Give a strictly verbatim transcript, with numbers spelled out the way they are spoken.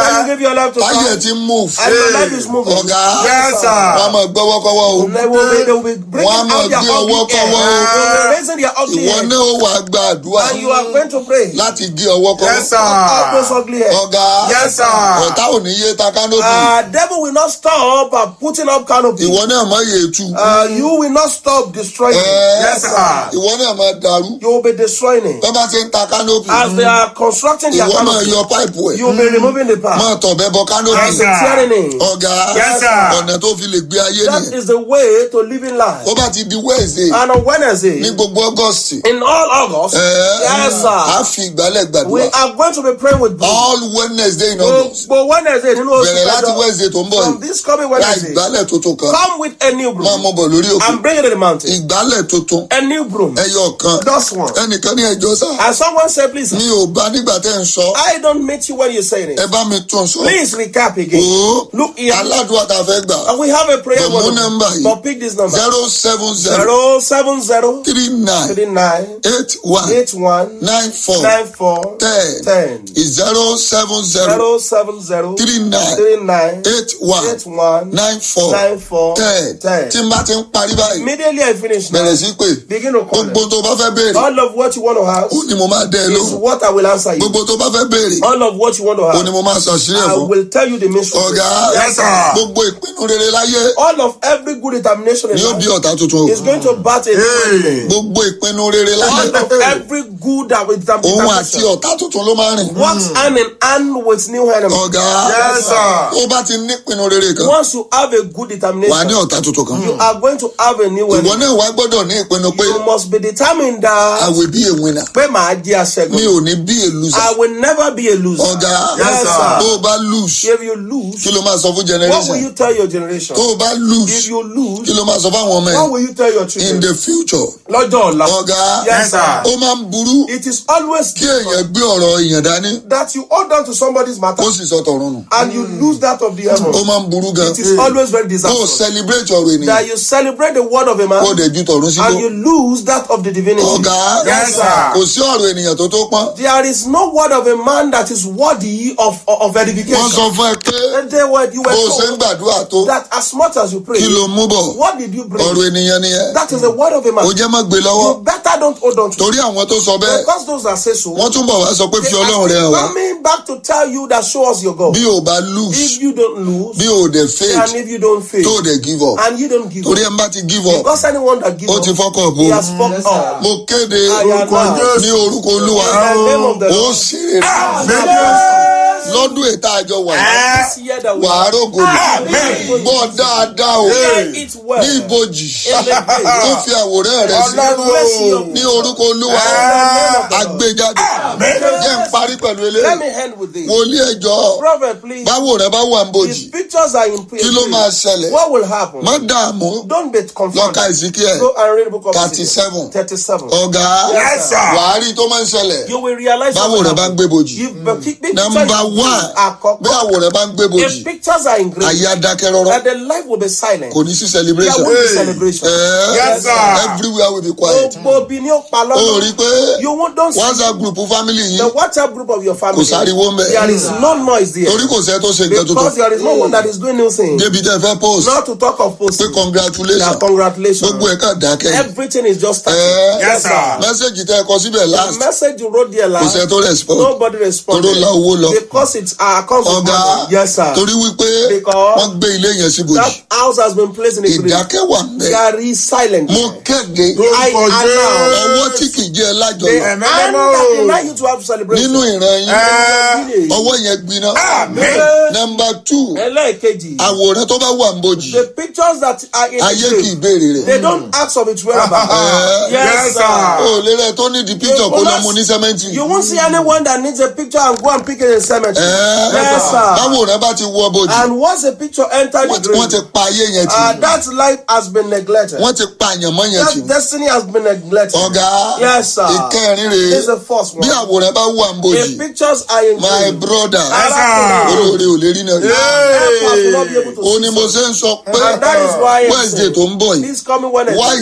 When you give your life to táyé Christ, ti ń move. and your life is moving. ọ̀gá Yes, sir. wọ́n á máa gbọ́wọ́kọ́wọ́ o. They will be, they will be bringing Wọ́n á máa out their gbé ọwọ́ ugly kọ́wọ́ head. o. They will be raising their ugly ìwọ head. náà ó wàá gba àdúrà And you are going to pray. láti gé ọwọ́ kọ́wọ́. Yes, sir. Out those ugly head. ọ̀gá Yes, sir. ọ̀tá ò ní yé ta kánópì. Uh, devil will not stop uh, putting up canopy. ìwọ náà má yé tu. Uh, you will not stop destroying it. Ẹ́, Yes, sir. ìwọ náà má dàrú. You will be destroying it. bẹ́ẹ̀ bá ti ń ta kánópì. As they are constructing their ìwọ máa canopy, yọ páìpù ẹ̀. you will be removing the part. máa tọ̀bẹ bọ kánópì. Yes, sir. Tearing it. ọ̀gá Yes, sir. ọ̀nà tó fi lè gbé ayé That nìyẹn. is the way to living life. ó bá ti di Wednesday And on Wednesday, ní gbogbo August. in all August, ẹ́, yes, á sir, fi ìgbálẹ̀ we gbàdúrà. are going to be praying with God. all Wednesday in August. But Wednesday, you know, bẹ̀rẹ̀ láti Wednesday tó ń bọ̀ from yìí. this coming ra Wednesday, ìgbálẹ̀ tuntun kan. come with a new máa broom mọ bọ̀ lórí òkè. and bring it to the mountain. ìgbálẹ̀ tuntun A new broom. ẹyọ kan. Just one. ẹnìkan ní ẹjọ́ sá. And someone said, please, mi ò bá nígbà tẹ́ ń sọ. I don't meet you when you're saying ẹ it. bá mi tún sọ. Please recap again. o Look here. aládùúgbò tá a fẹ́ gbà. And we have a prayer But word. no number yìí. But pick this number. zero seven zero Zero seven zero three nine three nine eight one eight one nine four nine four ten ten. zero seven zero Zero seven zero three nine three nine eight one eight one nine four nine four ten ten. tí n bá ti ń parí báyìí Immediately I finish now, bẹ̀rẹ̀ sí pé begin to call gbogbo them. tó bá fẹ́ béèrè All of what you want to have ó ní mo máa dẹ́ ẹ is lóhùn. what I will answer you. gbogbo tó bá fẹ́ béèrè All of what you want to ó ní have, mo máa ṣàṣírí ẹ̀ I fún. will tell you the mystery. ọ̀gá Yes, sir. gbogbo ìpinnu rere láyé All of every good determination in ni ó bí life ọ̀tá tuntun o. is going to battle. Hey. gbogbo ìpinnu rere láyé All of every good that with òun àti determination ọ̀tá tuntun ló máa rìn. works hand in hand with new enemy. ọ̀gá Yes, sir. ó bá ti ní ìpinnu rere kan Once you have a good wà á ní determination, ọ̀tá tuntun kan. you are going to have a new ìwọ enemy. náà wá gbọ́dọ̀ ní ìpinnu pé You must be determined I that will be a winner. pé màá jẹ́ mi aṣẹ́gun. ò ní bí a loser. I will never be a loser. ọ̀gá Yes, sir. tó o bá lose If you lose, kí ló máa sọ fún what will generation. you tell your generation? tó o bá If lose you kí lose, ló máa sọ fún àwọn ọmọ what ẹ̀. will you tell your in children? the future. Lọ́jọ́ ọ̀la. ọ̀gá Yes, sir. ó máa ń burú It is always kí èèyàn gbé ọ̀rọ̀ èèyàn dání that you hold on to somebody's matter ó sì sọ tọ̀run nù. and you lose that of the ó heaven. máa ń burú gan. It is always very kó o disastrous. celebrate ọ̀rọ̀ ènìyàn That you celebrate the word of a kó o man dẹ̀ ju tọ̀run síbò. and you lose that of the divinity. ọ̀gá Yes, sir. kò sí ọ̀rọ̀ ènìyàn tó tó pọ́n. There is no word of a man that is worthy of, of, of wọ́n edification. sọ fún ẹ pé And they were, you were bó o ṣe ń told gbàdúrà tó that as much as you pray, kí ló mú bọ̀. what did you bring? ọ̀rọ̀ ènìyàn nìyẹn. That is the word of a man. ó jẹ́ má gbé lọ́wọ́. You better don't hold on to it. torí àwọn tó sọ bẹ́ẹ̀ Because those that say so, wọ́n tún bọ̀ wá sọ pé they fi ọlọ́run rẹ hàn are wá. coming back to tell you that show us your God. bí o bá lose If you don't lose, bí o dẹ̀ and faith if you don't fail, tó o dẹ̀ give up. and you don't give torí up, ẹ̀ ń bá ti give up because anyone that gives ó up, ti fọ́kọ̀ bó. he has fucked up. mo kéde I am now. ní orúkọ olúwa In the name of the ó Lord. sì rere lọ́dún ètò àjọ wà This year that we wà á rògò Amen. gbọ́ dáadáa o hear it well. ní ibojì In the tó day. fi àwòrán rẹ sí Ọlọ́run. ní orúkọ olúwa àgbéjáde jẹ́ ń parí pẹ̀lú Let eléyìí me end with this. wòlíì ẹjọ́ Prophet, please. báwo rẹ bá wà ń bojì His pictures are in kí ló máa ṣẹlẹ̀ What will happen? má dààmú Don't be confused. lọ́ka ìsìnkí Go and read the book of thirty-seven. Ezekiel. thirty-seven. ọ̀gá Yes, sir. wàá rí tó máa ń ṣẹlẹ̀ You will realize báwo what rẹ bá ń gbé bojì. You, the pic- pictures Number you one, are co- bí àwòrán bá ń gbé bojì If pictures are engraved, ayé adákẹ́ rọ́rọ́ that the life will be silent. kò ní sí There celebration. won't be Hey. celebration. Eh, Yes, sir. everywhere will be quiet. Gbogbo bí ní ó pa ó lọ́nà. rí i pé You won't don't see whatsapp group family the yìí WhatsApp group of your family. kò sáriwo ń bẹ̀. There is no noise there. torí kò sẹ́ tó ṣe nǹkan Because tuntun there is no one that is doing new things. débi tẹ́ fẹ́ post Not to talk of pé posting. congratulations Yeah, congratulations. gbogbo ẹ̀ kàn dákẹ́. Everything is just starting. Eh, Yes, sir. mẹ́sẹ̀gì tẹ́ ẹ kọ síbẹ̀ The last message you wrote there kò sẹ́ last, tó respond. nobody responded. Toró la owó lọ. Because it's our account of ọ̀gá money. Yes, sir. torí wípé Because wọ́n gbé ilé yẹn sí bojì That house has been placed in a grave. ìdákẹ́ wà ń bẹ̀. There is silence. mo kéde I announce ọwọ́ tí kì í jẹ́ the lájọyọ̀ hand that deny you to have celebration. nínú ìran yín Eh. ọwọ́ yẹn gbiná. Amen. number two Ẹlẹ́ẹ̀kejì. àwòrán tó bá wà ń bojì The pictures that are in ayé the kì í grave, béèrè rẹ̀. they don't ask of its whereabouts. Eh. Yes, Yes, sir. sir. o lè rẹ tó ní di picture kó lọ mu ní sẹ́mẹ́ntì. You won't see anyone that needs a picture and go and pick it in cemetery. Eh. Yes, sir. báwòrán bá ti wọ bojì And once a picture enters wọ́n the ti- wọ́n ti grave, pa ayé yẹn uh, tì that life has been neglected. wọ́n ti pa àyànmọ́ yẹn tì. That destiny has been neglected. ọ̀gá Yes, sir. ìkẹrin This is rèé the first one. bí àwòrán bá wà ń bojì If pictures are in my grave, brother Yes, sir. olóore ò lè rí náà rí. help us will not be able to ó see ní mo something. ṣe ń sọ pé And that is why I'm Wednesday saying, tó ń bọ̀ yìí this coming Wednesday, why